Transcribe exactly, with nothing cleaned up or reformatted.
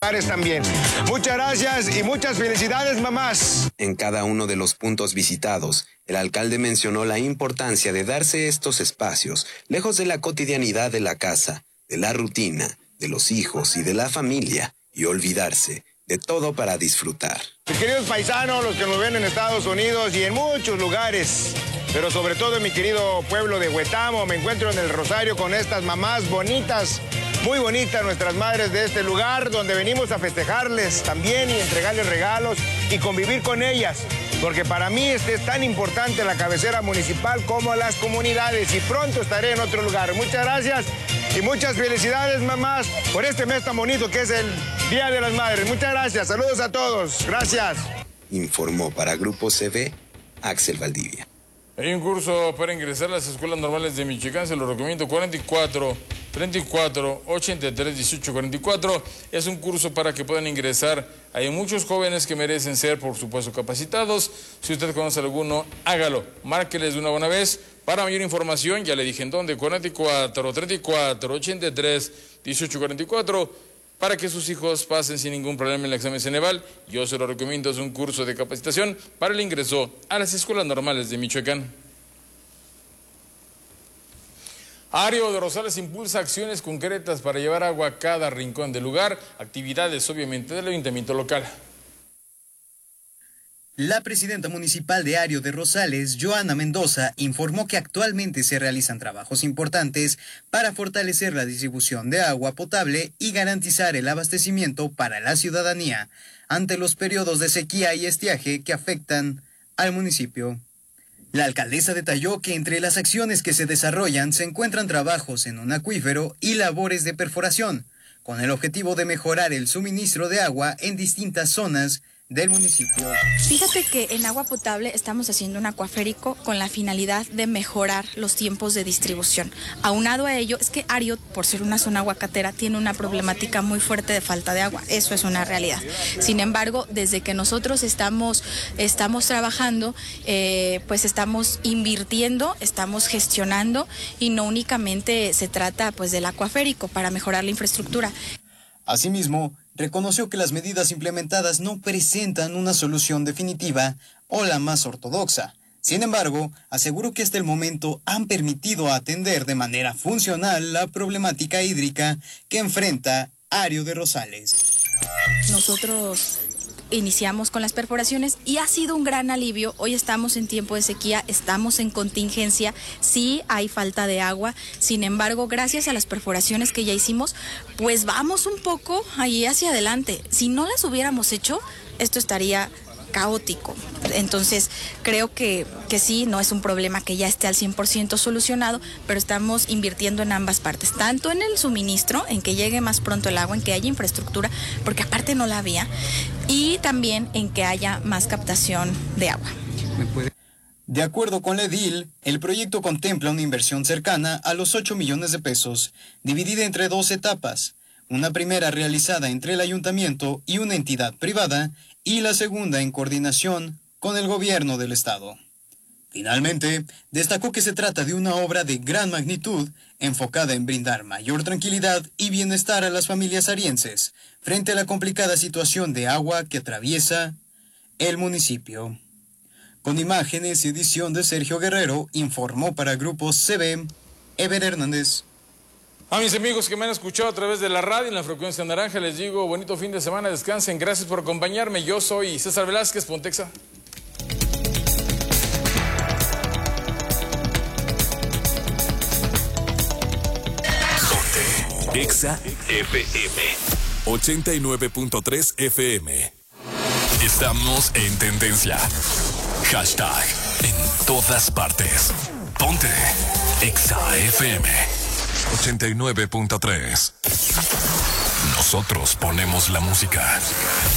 hogares también. Muchas gracias y muchas felicidades, mamás. En cada uno de los puntos visitados, el alcalde mencionó la importancia de darse estos espacios, lejos de la cotidianidad de la casa, de la rutina, de los hijos y de la familia, y olvidarse de todo para disfrutar. Mis queridos paisanos, los que nos ven en Estados Unidos y en muchos lugares, pero sobre todo en mi querido pueblo de Huetamo, me encuentro en el Rosario con estas mamás bonitas, muy bonitas, nuestras madres de este lugar, donde venimos a festejarles también y entregarles regalos y convivir con ellas, porque para mí este es tan importante la cabecera municipal como las comunidades, y pronto estaré en otro lugar. Muchas gracias y muchas felicidades, mamás, por este mes tan bonito que es el Día de las Madres. Muchas gracias, saludos a todos, gracias. Informó para Grupo C V, Axel Valdivia. Hay un curso para ingresar a las escuelas normales de Michoacán, se lo recomiendo, cuarenta y cuatro, treinta y cuatro, ochenta y tres, dieciocho, cuarenta y cuatro. Es un curso para que puedan ingresar. Hay muchos jóvenes que merecen ser, por supuesto, capacitados. Si usted conoce alguno, hágalo. Márqueles de una buena vez. Para mayor información, ya le dije en dónde, cuarenta y cuatro, treinta y cuatro, ochenta y tres, dieciocho, cuarenta y cuatro. Para que sus hijos pasen sin ningún problema el examen Ceneval. Yo se lo recomiendo, es un curso de capacitación para el ingreso a las escuelas normales de Michoacán. Ario de Rosales impulsa acciones concretas para llevar agua a cada rincón del lugar, actividades obviamente del ayuntamiento local. La presidenta municipal de Ario de Rosales, Joana Mendoza, informó que actualmente se realizan trabajos importantes para fortalecer la distribución de agua potable y garantizar el abastecimiento para la ciudadanía ante los periodos de sequía y estiaje que afectan al municipio. La alcaldesa detalló que entre las acciones que se desarrollan se encuentran trabajos en un acuífero y labores de perforación, con el objetivo de mejorar el suministro de agua en distintas zonas del municipio. Fíjate que en agua potable estamos haciendo un acuaférico con la finalidad de mejorar los tiempos de distribución. Aunado a ello, es que Ario, por ser una zona aguacatera, tiene una problemática muy fuerte de falta de agua. Eso es una realidad. Sin embargo, desde que nosotros estamos, estamos trabajando, eh, pues estamos invirtiendo, estamos gestionando, y no únicamente se trata pues del acuaférico para mejorar la infraestructura. Asimismo, reconoció que las medidas implementadas no presentan una solución definitiva o la más ortodoxa. Sin embargo, aseguró que hasta el momento han permitido atender de manera funcional la problemática hídrica que enfrenta Ario de Rosales. Nosotros iniciamos con las perforaciones y ha sido un gran alivio. Hoy estamos en tiempo de sequía, estamos en contingencia, sí hay falta de agua. Sin embargo, gracias a las perforaciones que ya hicimos, pues vamos un poco ahí hacia adelante. Si no las hubiéramos hecho, esto estaría caótico. Entonces, creo que, que sí, no es un problema que ya esté al cien por ciento solucionado, pero estamos invirtiendo en ambas partes, tanto en el suministro, en que llegue más pronto el agua, en que haya infraestructura, porque aparte no la había, y también en que haya más captación de agua. De acuerdo con la edil, el proyecto contempla una inversión cercana a los ocho millones de pesos, dividida entre dos etapas. Una primera realizada entre el ayuntamiento y una entidad privada, y la segunda en coordinación con el gobierno del estado. Finalmente, destacó que se trata de una obra de gran magnitud, enfocada en brindar mayor tranquilidad y bienestar a las familias arienses, frente a la complicada situación de agua que atraviesa el municipio. Con imágenes y edición de Sergio Guerrero, informó para Grupo C V, Ever Hernández. A mis amigos que me han escuchado a través de la radio en la frecuencia naranja, les digo bonito fin de semana, descansen, gracias por acompañarme. Yo soy César Velázquez, Pontexa. Ponte Exa F M ochenta y nueve punto tres F M. Estamos en tendencia. Hashtag en todas partes. Ponte Exa F M ochenta y nueve punto tres. Nosotros ponemos la música.